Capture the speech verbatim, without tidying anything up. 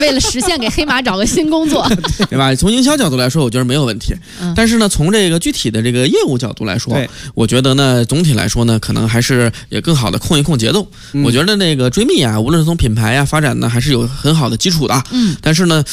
为了实现给黑马找个新工作， 对吧？从营销角度来说，我觉得没有问题。 嗯、 但是呢，从这个具体的这个业务角度来说，我觉得呢，总体来说呢，可能还是也更好的控一控节奏。嗯、我觉得那个追觅啊，无论是从品牌啊发展呢，还是有很好的基础的。嗯，但是呢。